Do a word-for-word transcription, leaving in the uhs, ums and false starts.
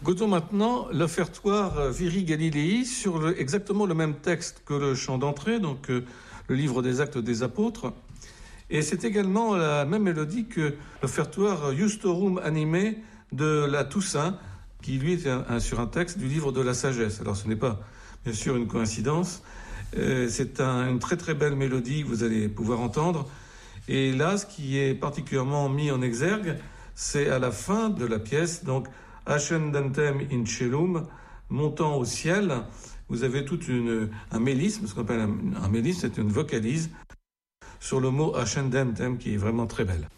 Écoutons maintenant l'offertoire Viri Galilei sur le, exactement le même texte que le chant d'entrée, donc euh, le livre des Actes des Apôtres. Et c'est également la même mélodie que l'offertoire Justorum Animae de la Toussaint, qui lui est un, un, sur un texte du livre de la Sagesse. Alors ce n'est pas bien sûr une coïncidence, euh, c'est un, une très très belle mélodie que vous allez pouvoir entendre. Et là, ce qui est particulièrement mis en exergue, c'est à la fin de la pièce, donc Ascendentem in Celum, montant au ciel. Vous avez tout une, un mélisme, ce qu'on appelle un, un mélisme, c'est une vocalise sur le mot Ascendentem qui est vraiment très belle.